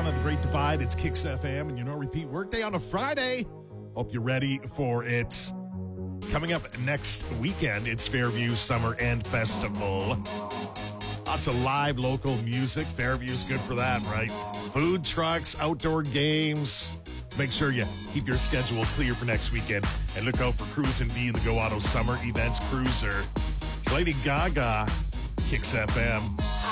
on the Great Divide. It's Kicks FM, and repeat workday on a Friday. Hope you're ready for it. Coming up next weekend, it's Fairview Summer End Festival. Lots of live local music. Fairview's good for that, right? Food trucks, outdoor games. Make sure you keep your schedule clear for next weekend and look out for Cruisin' B and the Go Auto Summer Events Cruiser. It's Lady Gaga, Kicks FM.